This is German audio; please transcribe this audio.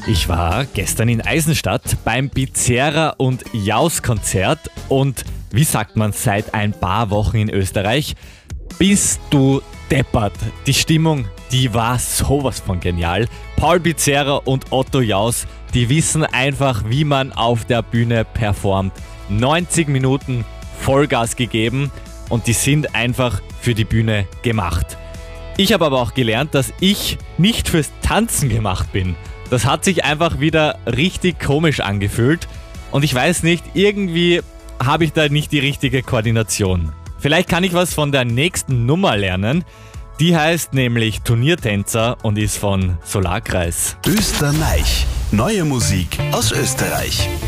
Ich war gestern in Eisenstadt beim Bizerra und Jaus Konzert und wie sagt man seit ein paar Wochen in Österreich? Bist du deppert. Die Stimmung, die war sowas von genial. Paul Bizerra und Otto Jaus, die wissen einfach, wie man auf der Bühne performt. 90 Minuten Vollgas gegeben und die sind einfach für die Bühne gemacht. Ich habe aber auch gelernt, dass ich nicht fürs Tanzen gemacht bin. Das hat sich einfach wieder richtig komisch angefühlt und ich weiß nicht, irgendwie habe ich da nicht die richtige Koordination. Vielleicht kann ich was von der nächsten Nummer lernen. Die heißt nämlich Turniertänzer und ist von Solarkreis. Österreich. Neue Musik aus Österreich.